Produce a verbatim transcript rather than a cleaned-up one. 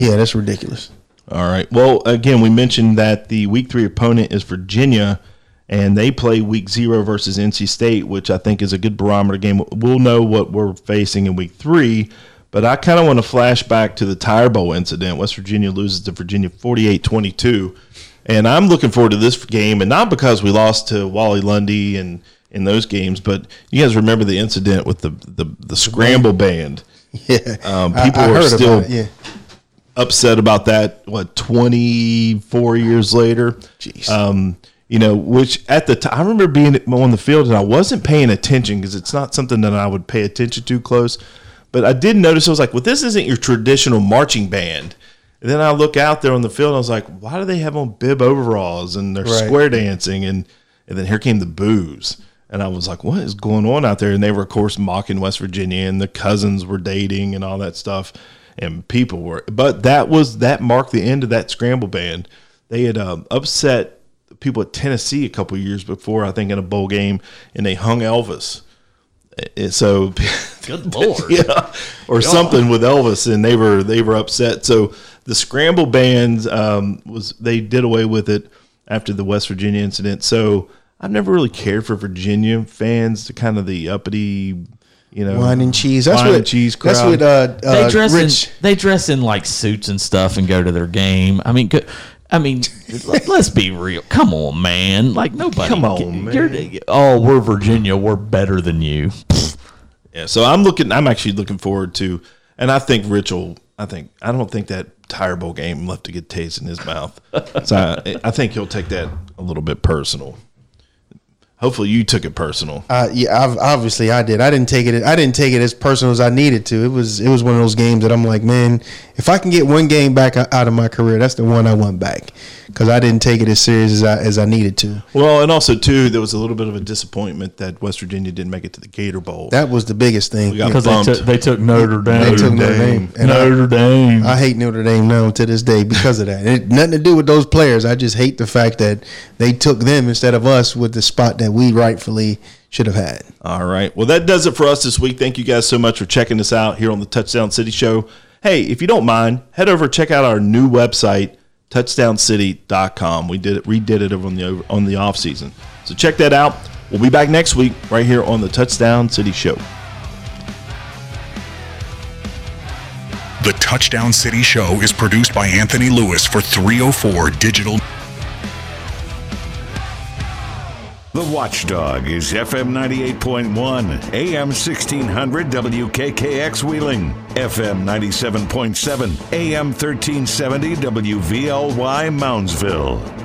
Yeah, that's ridiculous. All right. Well, again, we mentioned that the week three opponent is Virginia, and they play week zero versus N C State, which I think is a good barometer game. We'll know what we're facing in week three, but I kind of want to flash back to the Tire Bowl incident. West Virginia loses to Virginia forty-eight twenty-two, and I'm looking forward to this game, and not because we lost to Wally Lundy and in those games, but you guys remember the incident with the the, the scramble band. Yeah. Um, people I, I are heard still about it, yeah. upset about that, what, twenty-four years later? Jeez. Um, you know, which at the time, I remember being on the field and I wasn't paying attention because it's not something that I would pay attention to close. But I did notice, I was like, well, this isn't your traditional marching band. And then I look out there on the field and I was like, why do they have on bib overalls and they're Right. square dancing? And, and then here came the boos. And I was like, what is going on out there? And they were, of course, mocking West Virginia, and the cousins were dating and all that stuff. And people were, but that was, that marked the end of that scramble band. They had um, upset people at Tennessee a couple of years before, I think, in a bowl game, and they hung Elvis. And so, Good Lord. yeah, or God. something with Elvis, and they were they were upset. So the scramble band um, was they did away with it after the West Virginia incident. So I've never really cared for Virginia fans, the kind of the uppity, you know, Wine and cheese. That's wine what. and cheese crowd. That's what. Uh, They uh, dress Rich. in they dress in like suits and stuff and go to their game. I mean, go, I mean, let- let's be real. Come on, man. Like nobody. Come on, can- man. You're, oh, we're Virginia. We're better than you. Yeah, so I'm looking. I'm actually looking forward to, and I think Rich will. I think I don't think that Tire Bowl game left a good taste in his mouth. So I, I think he'll take that a little bit personal. Hopefully, you took it personal. Uh, yeah, I've, obviously I did. I didn't take it. I didn't take it as personal as I needed to. It was. It was one of those games that I'm like, man, if I can get one game back out of my career, that's the one I want back, because I didn't take it as serious as I as I needed to. Well, and also too, there was a little bit of a disappointment that West Virginia didn't make it to the Gator Bowl. That was the biggest thing. We got Because they bumped. took they took Notre Dame. They took Notre Dame. And Notre Dame. I hate Notre Dame now to this day because of that. It had nothing to do with those players. I just hate the fact that they took them instead of us with the spot that we rightfully should have had. All right. Well, that does it for us this week. Thank you guys so much for checking us out here on the Touchdown City Show. Hey, if you don't mind, head over and check out our new website, touchdown city dot com. We did it, redid it over on the on the off season. So check that out. We'll be back next week right here on the Touchdown City Show. The Touchdown City Show is produced by Anthony Lewis for three oh four Digital. The Watchdog is F M ninety-eight point one, A M sixteen hundred W K K X Wheeling, F M ninety-seven point seven, A M thirteen seventy W V L Y Moundsville.